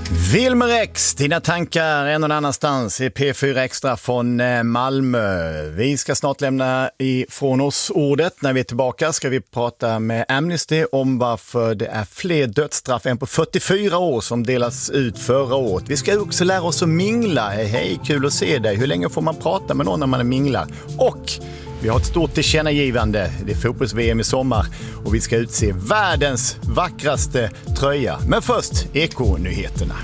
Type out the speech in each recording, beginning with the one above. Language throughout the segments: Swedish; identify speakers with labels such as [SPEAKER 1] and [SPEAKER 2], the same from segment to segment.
[SPEAKER 1] Wilmer X, dina tankar en och annanstans i P4 Extra från Malmö. Vi ska snart lämna ifrån oss ordet. När vi är tillbaka ska vi prata med Amnesty om varför det är fler dödsstraff än på 44 år som delas ut förra året. Vi ska också lära oss att mingla. Hej, kul att se dig. Hur länge får man prata med någon när man minglar? Och vi har ett stort tillkännagivande. Det är fotbolls-VM i sommar och vi ska utse världens vackraste tröja. Men först Eko-nyheterna.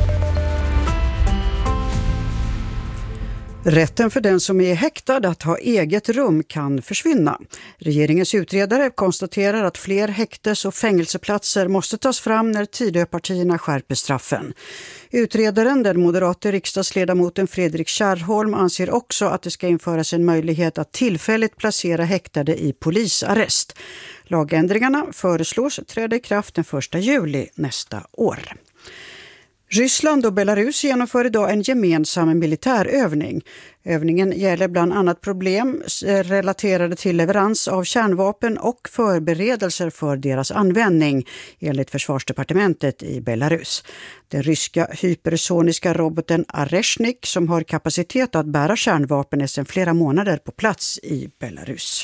[SPEAKER 2] Rätten för den som är häktad att ha eget rum kan försvinna. Regeringens utredare konstaterar att fler häktes- och fängelseplatser måste tas fram när Tidöpartierna skärper straffen. Utredaren, den moderata riksdagsledamoten Fredrik Kärrholm, anser också att det ska införas en möjlighet att tillfälligt placera häktade i polisarrest. Lagändringarna föreslås träda i kraft den 1 juli nästa år. Ryssland och Belarus genomför idag en gemensam militärövning. Övningen gäller bland annat problem relaterade till leverans av kärnvapen och förberedelser för deras användning, enligt försvarsdepartementet i Belarus. Den ryska hypersoniska roboten Areshnik, som har kapacitet att bära kärnvapen, är sedan flera månader på plats i Belarus.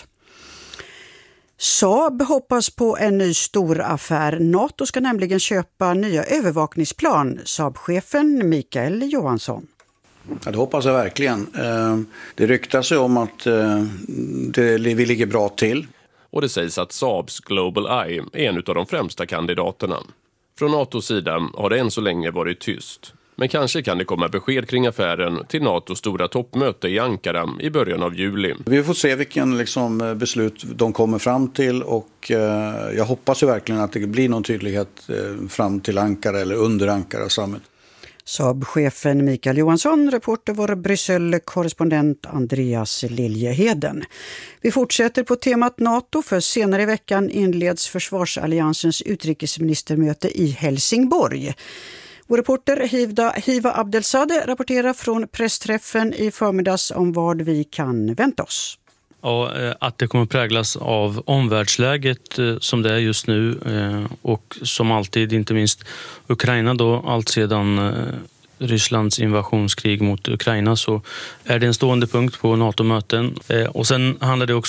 [SPEAKER 2] Saab hoppas på en ny stor affär. NATO ska nämligen köpa nya övervakningsplan. Saab-chefen Mikael Johansson.
[SPEAKER 3] Ja, det hoppas jag verkligen. Det ryktas ju om att vi ligger bra till.
[SPEAKER 4] Och det sägs att Saabs Global Eye är en av de främsta kandidaterna. Från NATOs sida har det än så länge varit tyst. Men kanske kan det komma besked kring affären till NATOs stora toppmöte i Ankara i början av juli. Vi
[SPEAKER 3] får se vilken beslut de kommer fram till och jag hoppas ju verkligen att det blir någon tydlighet fram till Ankara eller under Ankara summit.
[SPEAKER 2] Saab-chefen Mikael Johansson, reporter vår Bryssel-korrespondent Andreas Liljeheden. Vi fortsätter på temat NATO, för senare i veckan inleds försvarsalliansens utrikesministermöte i Helsingborg. Vår reporter Hiva Abdelsadeh rapporterar från pressträffen i förmiddags om vad vi kan vänta oss.
[SPEAKER 5] Ja, att det kommer präglas av omvärldsläget som det är just nu och som alltid, inte minst Ukraina då, allt sedan Rysslands invasionskrig mot Ukraina, så är det en stående punkt på NATO-möten. Och sen handlar det också